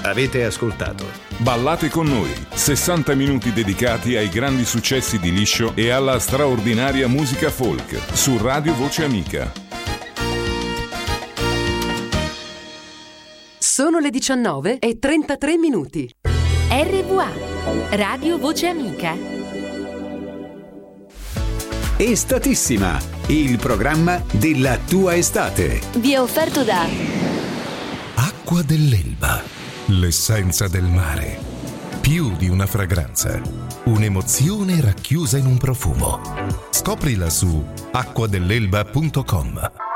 Avete ascoltato Ballate con noi, 60 minuti dedicati ai grandi successi di Liscio e alla straordinaria musica folk su Radio Voce Amica. Sono le 19:33. RVA, Radio Voce Amica. Estatissima, il programma della tua estate. Vi è offerto da Acqua dell'Elba, l'essenza del mare. Più di una fragranza, un'emozione racchiusa in un profumo. Scoprila su acquadelelba.com.